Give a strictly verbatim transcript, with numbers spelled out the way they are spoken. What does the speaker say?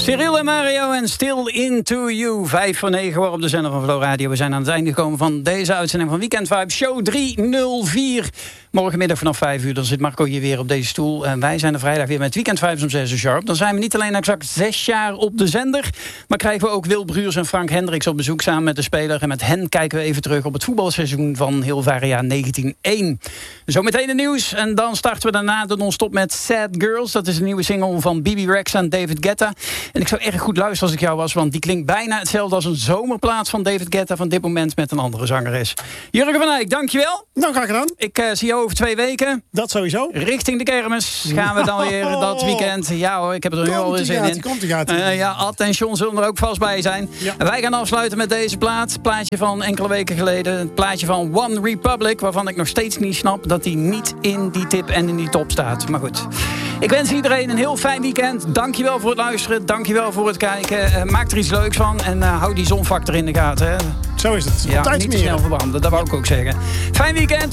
Cyril en Mario en Still Into You. Vijf voor negen hoor op de zender van Flow Radio. We zijn aan het einde gekomen van deze uitzending van Weekend Vibe Show driehonderdvier. Morgenmiddag vanaf vijf uur, dan zit Marco hier weer op deze stoel. En wij zijn er vrijdag weer met Weekend Vibes om zes uur sharp. Dan zijn we niet alleen exact zes jaar op de zender, maar krijgen we ook Wil Bruurs en Frank Hendricks op bezoek samen met de speler. En met hen kijken we even terug op het voetbalseizoen van Hilvaria negentien één. Zometeen het nieuws en dan starten we daarna de non-stop met Sad Girls. Dat is een nieuwe single van Bibi Rexa en David Guetta. En ik zou erg goed luisteren als ik jou was, want die klinkt bijna hetzelfde als een zomerplaat van David Guetta van dit moment met een andere zangeres. Jurgen van Eyck, dankjewel. Nou, graag gedaan. Ik uh, zie jou over twee weken. Dat sowieso. Richting de kermis gaan we dan weer dat weekend. Ja hoor, ik heb er nu al zin in. Komt die gaat. Uh, ja, attention zullen er ook vast bij zijn. Ja. En wij gaan afsluiten met deze plaat. Plaatje van enkele weken geleden. Het plaatje van One Republic, waarvan ik nog steeds niet snap dat die niet in die tip en in die top staat. Maar goed. Ik wens iedereen een heel fijn weekend. Dankjewel voor het luisteren. Dankjewel voor het kijken. Uh, maak er iets leuks van. En uh, hou die zonfactor in de gaten. Hè. Zo is het. Ja, niet te snel verbranden. Dat wou ik ook zeggen. Fijn weekend.